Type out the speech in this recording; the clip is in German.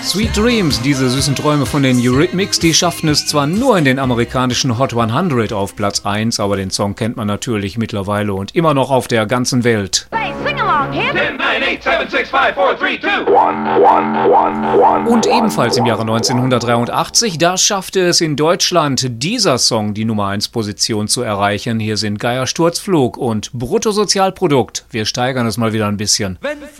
Sweet Dreams, diese süßen Träume von den Eurythmics, die schafften es zwar nur in den amerikanischen Hot 100 auf Platz 1, aber den Song kennt man natürlich mittlerweile und immer noch auf der ganzen Welt. Hey, sing along, kids. 10, 9, 8, 7, 6, 5, 4, 3, 2. Und ebenfalls im Jahre 1983, da schaffte es in Deutschland dieser Song die Nummer 1 Position zu erreichen. Hier sind Geier Sturzflug und Bruttosozialprodukt. Wir steigern es mal wieder ein bisschen. Wenn